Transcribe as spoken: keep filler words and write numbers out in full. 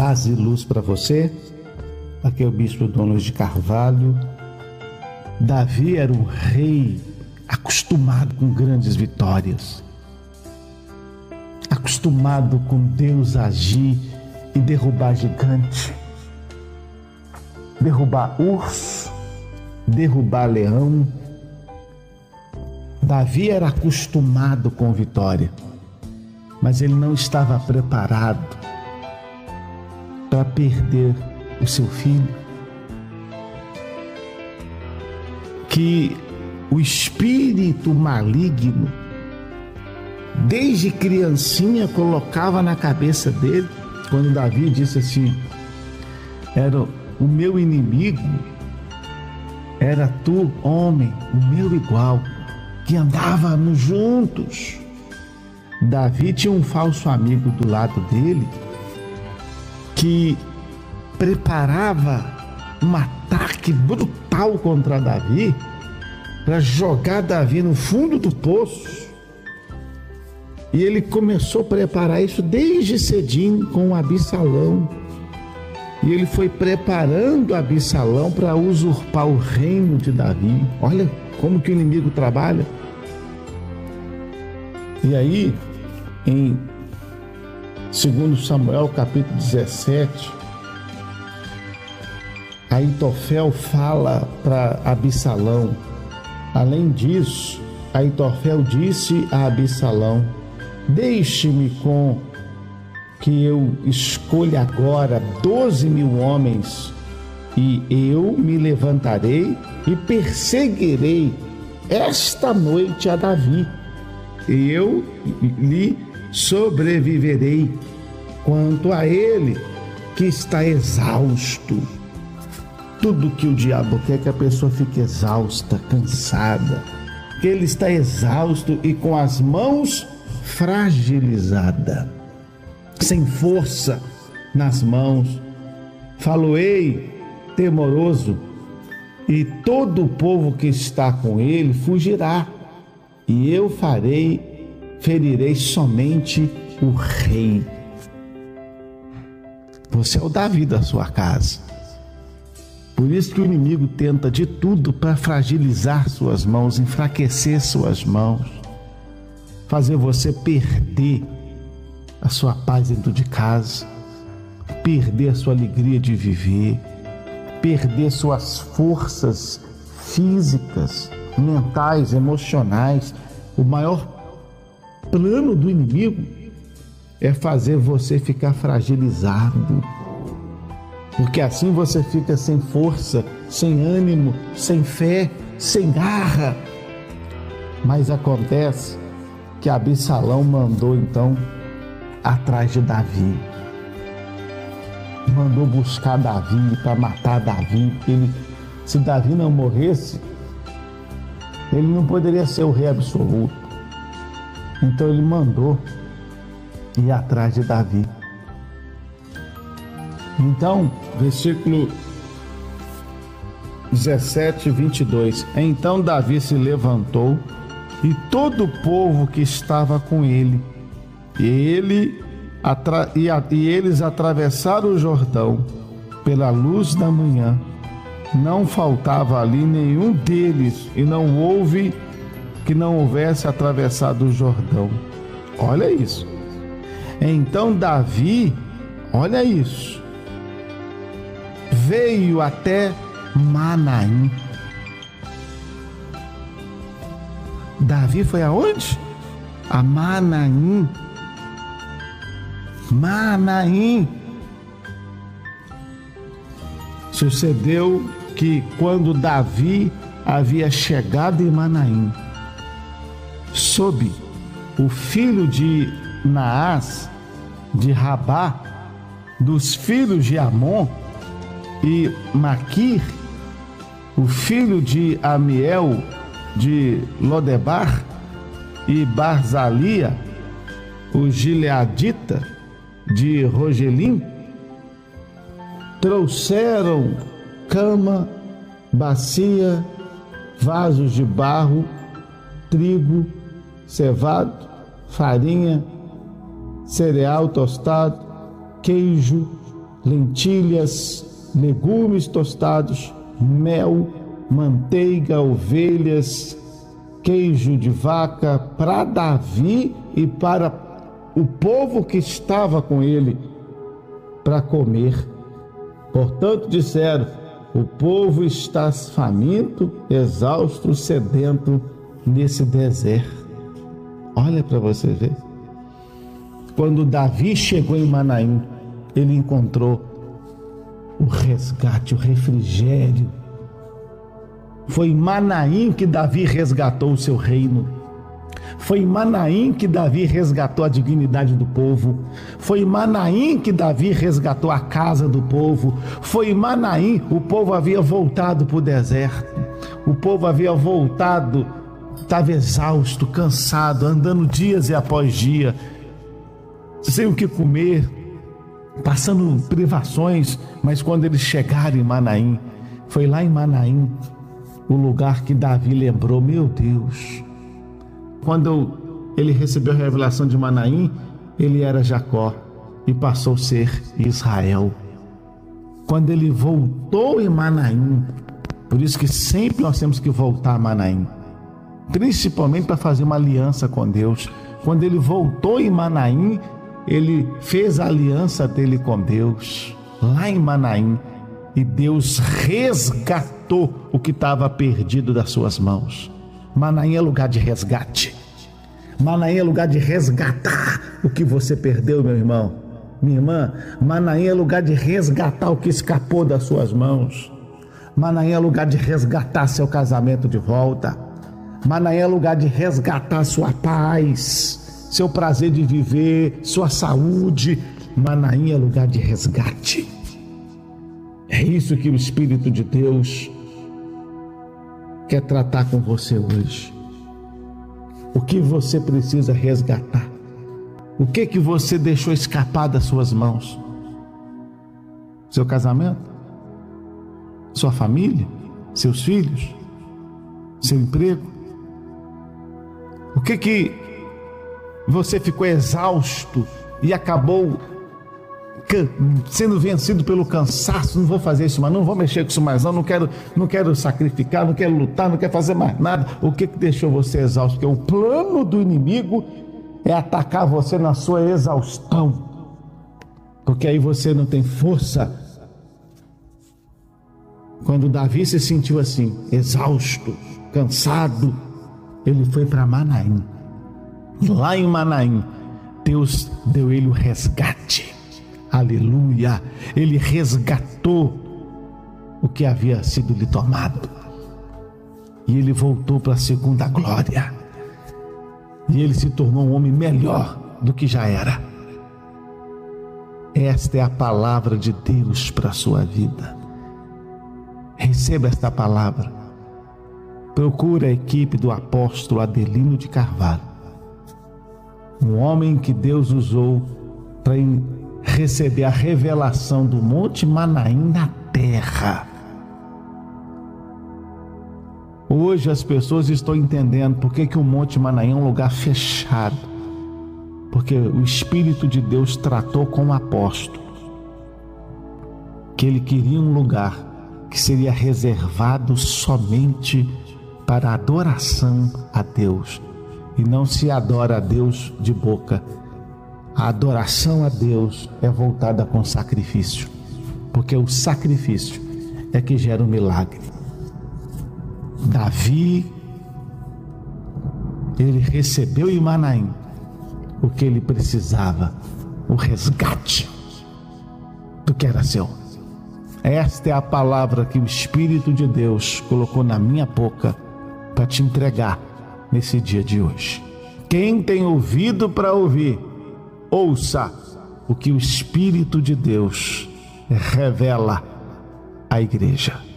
Paz e luz para você. Aqui é o Bispo Dom Luiz de Carvalho. Davi era um rei acostumado com grandes vitórias, acostumado com Deus agir e derrubar gigante, derrubar urso, derrubar leão. Davi era acostumado com vitória, mas ele não estava preparado para perder o seu filho, que o espírito maligno, desde criancinha, colocava na cabeça dele, quando Davi disse assim: era o meu inimigo, era tu, homem, o meu igual, que andávamos juntos. Davi tinha um falso amigo do lado dele, que preparava um ataque brutal contra Davi, para jogar Davi no fundo do poço. E ele começou a preparar isso desde cedinho com Absalão. E ele foi preparando Absalão para usurpar o reino de Davi. Olha como que o inimigo trabalha. E aí, em segundo Samuel, capítulo dezessete, Aitofel fala para Absalão. Além disso, Aitofel disse a Absalão: deixe-me com que eu escolha agora doze mil homens, e eu me levantarei e perseguirei esta noite a Davi. E eu lhe sobreviverei, quanto a ele que está exausto. Tudo que o diabo quer é que a pessoa fique exausta, cansada, que ele está exausto e com as mãos fragilizadas, sem força nas mãos. Falo-ei temoroso, e todo o povo que está com ele fugirá, e eu farei, ferirei somente o rei. Você é o Davi da sua casa. Por isso que o inimigo tenta de tudo para fragilizar suas mãos, enfraquecer suas mãos, fazer você perder a sua paz dentro de casa, perder a sua alegria de viver, perder suas forças físicas, mentais, emocionais. O maior plano do inimigo é fazer você ficar fragilizado, porque assim você fica sem força, sem ânimo, sem fé, sem garra. Mas acontece que Absalão mandou então atrás de Davi, mandou buscar Davi para matar Davi, porque ele, se Davi não morresse, ele não poderia ser o rei absoluto. Então ele mandou ir atrás de Davi. Então, versículo dezessete, vinte e dois. Então Davi se levantou e todo o povo que estava com ele, e, ele, atra, e, a, e eles atravessaram o Jordão pela luz da manhã. Não faltava ali nenhum deles, e não houve que não houvesse atravessado o Jordão. Olha isso. Então Davi, olha isso, veio até Manaim. Davi foi aonde? A Manaim. Manaim. Sucedeu que quando Davi havia chegado em Manaim, soube o filho de Naás, de Rabá, dos filhos de Amon, e Maquir, o filho de Amiel, de Lodebar, e Barzalia, o gileadita, de Rogelim, trouxeram cama, bacia, vasos de barro, trigo, cevado, farinha, cereal tostado, queijo, lentilhas, legumes tostados, mel, manteiga, ovelhas, queijo de vaca para Davi e para o povo que estava com ele para comer. Portanto, disseram: o povo está faminto, exausto, sedento nesse deserto. Olha para você ver. Quando Davi chegou em Manaim, ele encontrou o resgate, o refrigério. Foi em Manaim que Davi resgatou o seu reino. Foi em Manaim que Davi resgatou a dignidade do povo. Foi em Manaim que Davi resgatou a casa do povo. Foi em Manaim, o povo havia voltado para o deserto. O povo havia voltado, estava exausto, cansado, andando dias e após dia, sem o que comer, passando privações. Mas quando eles chegaram em Manaim, foi lá em Manaim o lugar que Davi lembrou: meu Deus, quando ele recebeu a revelação de Manaim, ele era Jacó e passou a ser Israel. Quando ele voltou em Manaim, por isso que sempre nós temos que voltar a Manaim, principalmente para fazer uma aliança com Deus. Quando ele voltou em Manaim, ele fez a aliança dele com Deus, lá em Manaim, e Deus resgatou o que estava perdido das suas mãos. Manaim é lugar de resgate. Manaim é lugar de resgatar o que você perdeu, meu irmão, minha irmã. Manaim é lugar de resgatar o que escapou das suas mãos. Manaim é lugar de resgatar seu casamento de volta. Manaim é lugar de resgatar sua paz, seu prazer de viver, sua saúde. Manaim é lugar de resgate. É isso que o Espírito de Deus quer tratar com você hoje. O que você precisa resgatar? O que que você deixou escapar das suas mãos? Seu casamento? Sua família? Seus filhos? Seu emprego? O que que você ficou exausto e acabou sendo vencido pelo cansaço? Não vou fazer isso mais, não vou mexer com isso mais, não, não quero, não quero sacrificar, não quero lutar, não quero fazer mais nada. O que que deixou você exausto? Porque o plano do inimigo é atacar você na sua exaustão, porque aí você não tem força. Quando Davi se sentiu assim, exausto, cansado, ele foi para Manaim. Lá em Manaim, Deus deu ele o resgate. Aleluia! Ele resgatou o que havia sido lhe tomado. E ele voltou para a segunda glória. E ele se tornou um homem melhor do que já era. Esta é a palavra de Deus para a sua vida. Receba esta palavra. Procure a equipe do apóstolo Adelino de Carvalho, um homem que Deus usou para receber a revelação do Monte Manaim na terra. Hoje as pessoas estão entendendo por que que o Monte Manaim é um lugar fechado, porque o Espírito de Deus tratou com o apóstolo que ele queria um lugar que seria reservado somente para a adoração a Deus, e não se adora a Deus de boca. A adoração a Deus é voltada com sacrifício, porque o sacrifício é que gera um milagre. Davi, ele recebeu em Manaim o que ele precisava, o resgate do que era seu. Esta é a palavra que o Espírito de Deus colocou na minha boca para te entregar nesse dia de hoje. Quem tem ouvido para ouvir, ouça o que o Espírito de Deus revela à igreja.